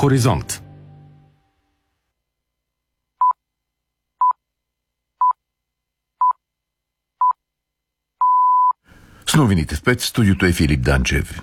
Хоризонт. С новините в 5 студиото е Филип Данчев.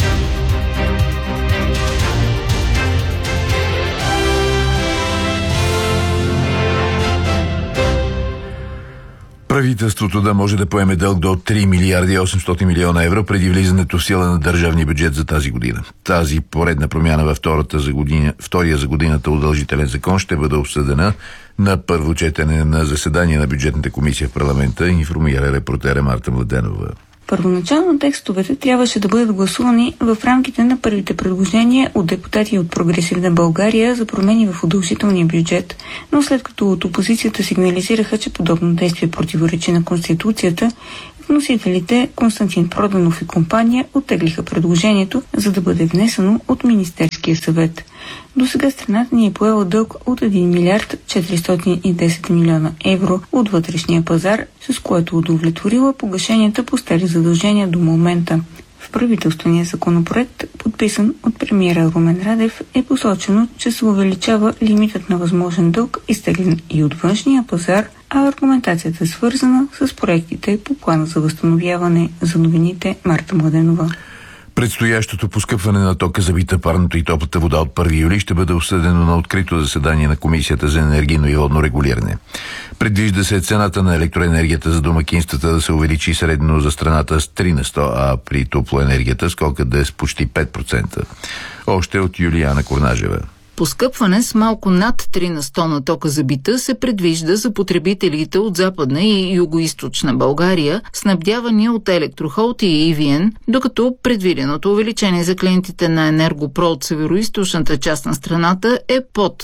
Правителството да може да поеме дълг до 3 милиарда и 800 милиона евро преди влизането в сила на държавния бюджет за тази година. Тази поредна промяна във втория за годината удължителен закон ще бъде обсъдена на първо четене на заседание на бюджетната комисия в парламента, информира репортера Марта Младенова. Първоначално текстовете трябваше да бъдат гласувани в рамките на първите предложения от депутати от Прогресивна България за промени в удължителния бюджет, но след като от опозицията сигнализираха, че подобно действие противоречи на Конституцията, вносителите Константин Проданов и компания оттеглиха предложението, за да бъде внесено от Министерския съвет. До сега страната ни е поела дълг от 1 милиард 410 милиона евро от вътрешния пазар, с което удовлетворила погашенията по стари задължения до момента. В правителствения законопроект, подписан от премиера Румен Радев, е посочено, че се увеличава лимитът на възможен дълг, изтеглен и от външния пазар, а аргументацията е свързана с проектите по плана за възстановяване. За новините Марта Младенова. Предстоящото поскъпване на тока за бита, парното и топлата вода от 1 юли ще бъде обсъдено на открито заседание на Комисията за енергийно и водно регулиране. Предвижда се цената на електроенергията за домакинствата да се увеличи средно за страната с 3 на 100, а при топлоенергията скокът да е с почти 5%. Още от Юлияна Корнажева. Поскъпване с малко над 3 на 100 на тока за бита се предвижда за потребителите от Западна и Югоизточна България, снабдявани от Електрохолд и EVN, докато предвиденото увеличение за клиентите на Енергопро от североизточната част на страната е под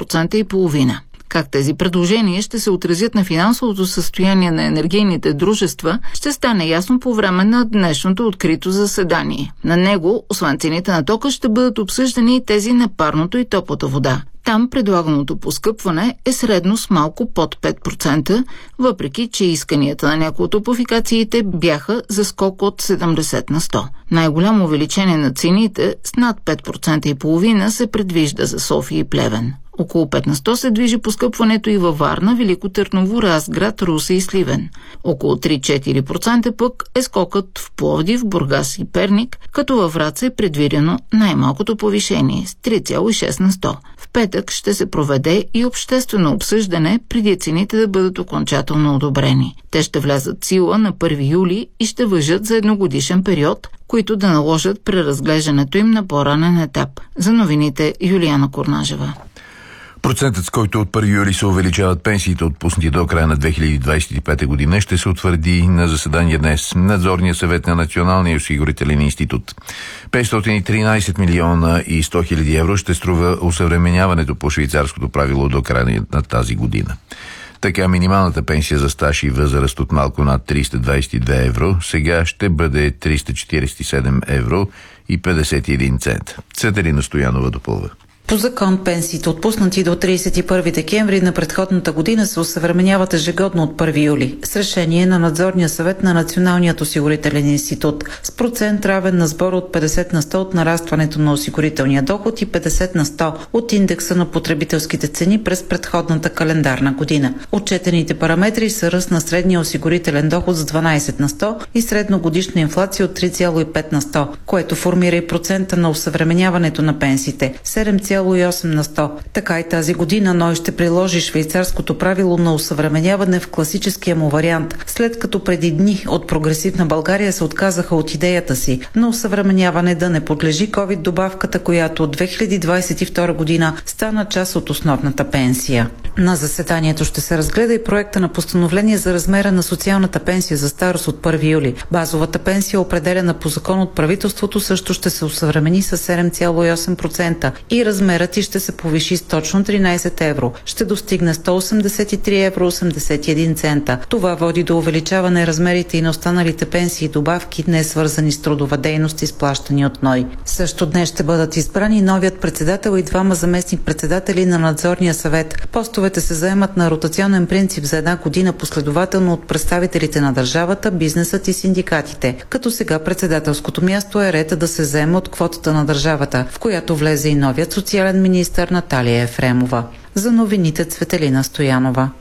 2,5%. Как тези предложения ще се отразят на финансовото състояние на енергийните дружества, ще стане ясно по време на днешното открито заседание. На него, освен цените на тока, ще бъдат обсъждани и тези на парното и топлата вода. Там предлаганото поскъпване е средно с малко под 5%, въпреки че исканията на някои от топлофикациите бяха за скок от 70 на 100. Най-голямо увеличение на цените с над 5,5% се предвижда за София и Плевен. Около 5 на 100 се движи поскъпването и във Варна, Велико Търново, Разград, Русе и Сливен. Около 3-4% пък е скокът в Пловдив, Бургас и Перник, като във Враца е предвидено най-малкото повишение с 3,6 на 100. В петък ще се проведе и обществено обсъждане преди цените да бъдат окончателно одобрени. Те ще влязат в сила на 1 юли и ще важат за едногодишен период, които да наложат преразглеждането им на по-ранен етап. За новините Юлияна Корнажева. Процентът, с който от 1 юли се увеличават пенсиите, отпуснати до края на 2025 година, ще се утвърди на заседание днес. Надзорния съвет на Националния осигурителен институт. 513 милиона и 100 хиляди евро ще струва усъвременяването по швейцарското правило до края на тази година. Така минималната пенсия за стаж и възраст от малко над 322 евро сега ще бъде 347 евро и 51 цент. Цветелина Стоянова допълва. По закон пенсиите, отпуснати до 31 декември на предходната година, се осъвременяват ежегодно от 1 юли с решение на Надзорния съвет на Националният осигурителен институт с процент равен на сбора от 50 на 100 от нарастването на осигурителния доход и 50 на 100 от индекса на потребителските цени през предходната календарна година. Отчетените параметри са ръст на средния осигурителен доход с 12 на 100 и средногодишна инфлация от 3,5 на 100, което формира и процента на осъвременяването на пенсиите – 7,8 на 100. Така и тази година НОИ ще приложи швейцарското правило на осъвременяване в класическия му вариант, след като преди дни от Прогресивна България се отказаха от идеята си на осъвременяване да не подлежи ковид добавката, която от 2022 година стана част от основната пенсия. На заседанието ще се разгледа и проекта на постановление за размера на социалната пенсия за старост от 1 юли. Базовата пенсия, определена по закон от правителството, също ще се осъвремени с 7,8% и размерът й ще се повиши с точно 13 евро. Ще достигне 183 евро 81 цента. Това води до увеличаване размерите и на останалите пенсии и добавки, не свързани с трудова дейност, изплащани от НОИ. Също днес ще бъдат избрани новият председател и двама заместник-председатели на Надзорния съвет. Постовете се заемат на ротационен принцип за една година последователно от представителите на държавата, бизнесът и синдикатите, като сега председателското място е ред да се заема от квотата на държавата, в която влезе и новият социален социален министър Наталия Ефремова. За новините Цветелина Стоянова.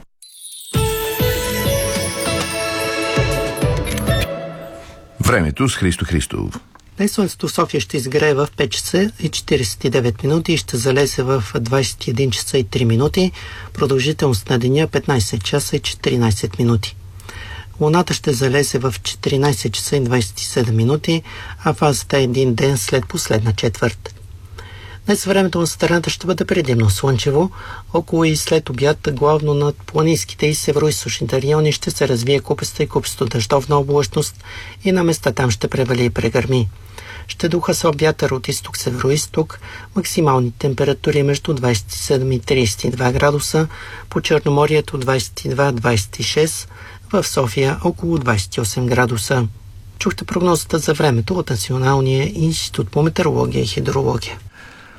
Времето с Христо Христов. Днес слънцето в София ще изгрее в 5 часа и 49 минути и ще залезе в 21 часа и 3 минути. Продължителност на деня 15 часа и 14 минути. Луната ще залезе в 14 часа и 27 минути, а фазата е един ден след последна четвърт. Днес времето на страната ще бъде предимно слънчево. Около и след обяд, главно над планинските и североизточните райони ще се развие купеста и купесто дъждовна облачност и на места там ще превали и прегърми. Ще духа слаб вятър от изток-североизток, максимални температури между 27 и 32 градуса, по Черноморието 22-26, в София около 28 градуса. Чухте прогнозата за времето от Националния институт по метеорология и хидрология.